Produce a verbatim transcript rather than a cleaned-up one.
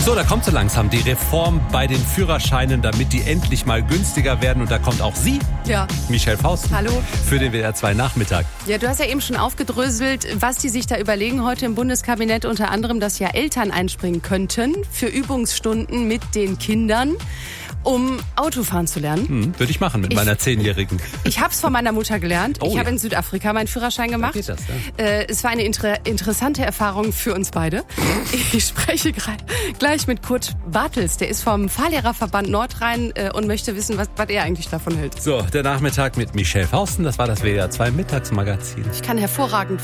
So, da kommt so langsam die Reform bei den Führerscheinen, damit die endlich mal günstiger werden. Und da kommt auch sie, ja. Michelle Fausten, Hallo. Für den W D R zwei Nachmittag. Ja, du hast ja eben schon aufgedröselt, was die sich da überlegen heute im Bundeskabinett. Unter anderem, dass ja Eltern einspringen könnten für Übungsstunden mit den Kindern, um Autofahren zu lernen. Hm, würde ich machen mit ich, meiner Zehnjährigen. Ich habe es von meiner Mutter gelernt. Oh, ich ja. habe in Südafrika meinen Führerschein gemacht. Da geht das, ja. äh, es war eine inter- interessante Erfahrung für uns beide. Ich spreche gre- gleich mit Kurt Bartels. Der ist vom Fahrlehrerverband Nordrhein äh, und möchte wissen, was, was er eigentlich davon hält. So, der Nachmittag mit Michelle Fausten. Das war das W D R zwei Mittagsmagazin. Ich kann hervorragend